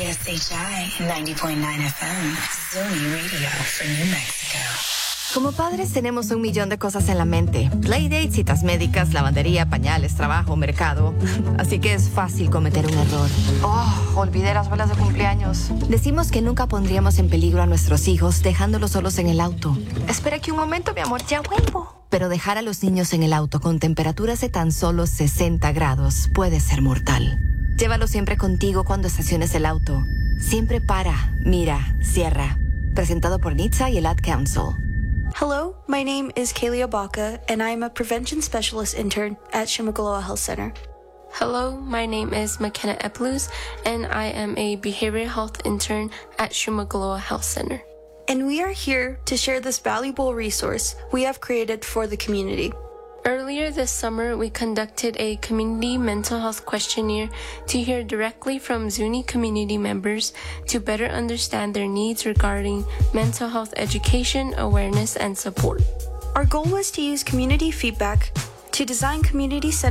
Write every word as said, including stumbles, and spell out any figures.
S H I ninety point nine F M, Zuni Radio for New Mexico. Como padres tenemos un millón de cosas en la mente. Playdates, citas médicas, lavandería, pañales, trabajo, mercado. Así que es fácil cometer un error. Oh, olvidé las velas de cumpleaños. Decimos que nunca pondríamos en peligro a nuestros hijos dejándolos solos en el auto. Espera aquí un momento, mi amor, ya vuelvo. Pero dejar a los niños en el auto con temperaturas de tan solo sesenta grados puede ser mortal. Llévalo siempre contigo cuando estaciones el auto. Siempre para, mira, cierra. Presentado por N H T S A y el Ad Council. Hello, my name is Kaylee Abaka, and I am a Prevention Specialist Intern at Shimogoloa Health Center. Hello, my name is McKenna Eplus, and I am a Behavioral Health Intern at Shimogoloa Health Center. And we are here to share this valuable resource we have created for the community. Earlier this summer, we conducted a community mental health questionnaire to hear directly from Zuni community members to better understand their needs regarding mental health education, awareness, and support. Our goal was to use community feedback to design community-centered